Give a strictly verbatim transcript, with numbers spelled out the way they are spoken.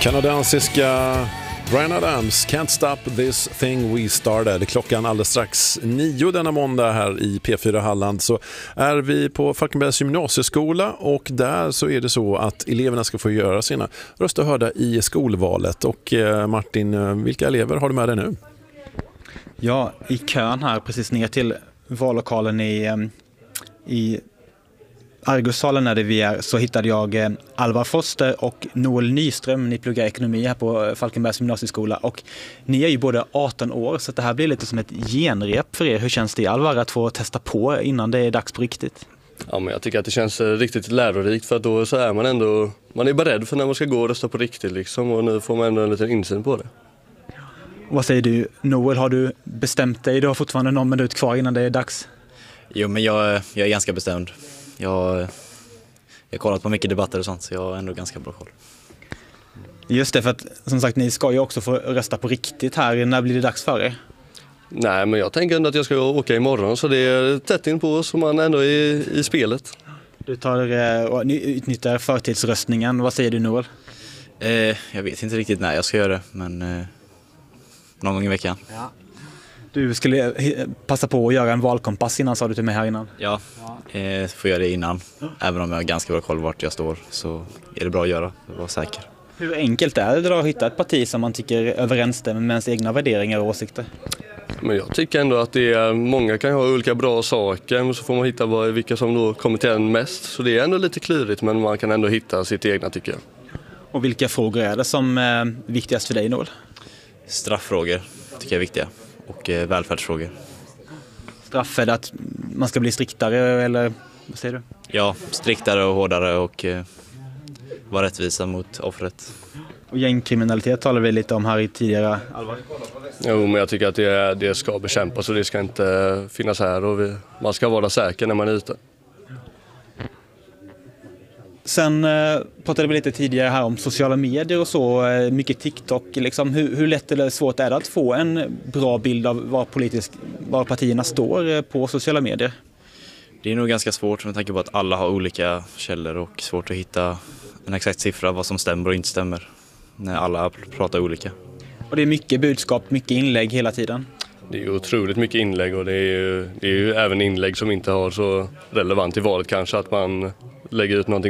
Kanadensiska Bryan Adams, Can't Stop This Thing We Started. Klockan alldeles strax nio denna måndag här i P fyra Halland så är vi på Falkenbergs gymnasieskola, och där så är det så att eleverna ska få göra sina röster hörda i skolvalet. Och Martin, vilka elever har du med dig nu? Ja, i kön här precis ner till vallokalen i, i Argussalen där vi är, så hittade jag Alvar Foster och Noel Nyström. Ni pluggar ekonomi här på Falkenbergs gymnasieskola, och ni är ju både arton år, så det här blir lite som ett genrep för er. Hur känns det, Alvar, att få testa på innan det är dags på riktigt? Ja, men jag tycker att det känns riktigt lärorikt, för att då så är man ändå, man är beredd för när man ska gå och rösta på riktigt liksom, och nu får man ändå en liten insyn på det. Vad säger du, Noel? Har du bestämt dig? Du har fortfarande någon minut kvar innan det är dags. Jo, men jag, jag är ganska bestämd. Jag, jag har kollat på mycket debatter och sånt, så jag har ändå ganska bra koll. Just det, för att som sagt, ni ska ju också få rösta på riktigt här. När blir det dags för er? Nej, men jag tänker ändå att jag ska åka imorgon, så det är tätt in på så man ändå är i, i spelet. Du tar och utnyttjar förtidsröstningen. Vad säger du, Noel? Eh, jag vet inte riktigt när jag ska göra det, men eh, någon gång i veckan. Ja. Du skulle passa på att göra en valkompass innan, sa du till mig här innan. Ja, eh, får göra det innan. Även om jag har ganska bra koll vart jag står, så är det bra att göra, för att vara säker. Hur enkelt är det då att hitta ett parti som man tycker överensstämmer med ens egna värderingar och åsikter? Men jag tycker ändå att det är, många kan ha olika bra saker, men så får man hitta vilka som då kommer till en mest. Så det är ändå lite klurigt, men man kan ändå hitta sitt egna, tycker jag. Och vilka frågor är det som är viktigast för dig, Noel? Strafffrågor tycker jag är viktiga, och eh, välfärdsfrågor. Straff, är det att man ska bli striktare, eller vad säger du? Ja, striktare och hårdare, och eh, vara rättvisa mot offret. Och gängkriminalitet talar vi lite om här i tidigare, Alvar. Jo, men jag tycker att det, det ska bekämpas, och det ska inte finnas här, och vi, man ska vara säker när man är ute. Sen eh, pratade vi lite tidigare här om sociala medier och så, eh, mycket TikTok. Liksom. Hur, hur lätt eller svårt är det att få en bra bild av var, politisk, var partierna står eh, på sociala medier? Det är nog ganska svårt med tanke på att alla har olika källor, och svårt att hitta en exakt siffra vad som stämmer och inte stämmer när alla pratar olika. Och det är mycket budskap, mycket inlägg hela tiden. Det är ju otroligt mycket inlägg, och det är ju, det är ju även inlägg som inte har så relevant i valet kanske, att man lägger ut någonting